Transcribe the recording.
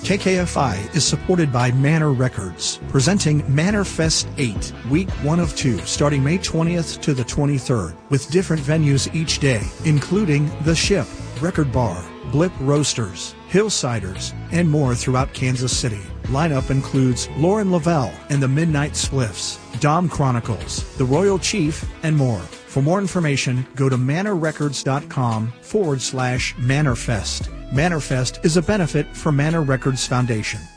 KKFI is supported by Manor Records, presenting Manor Fest 8, week 1 of 2, starting May 20th to the 23rd, with different venues each day, including The Ship, Record Bar, Blip Roasters, Hillsiders, and more throughout Kansas City. Lineup includes Lauren Lavelle and the Midnight Spliffs, Dom Chronicles, The Royal Chief, and more. For more information, go to manorrecords.com/Manorfest. Manorfest is a benefit for Manor Records Foundation.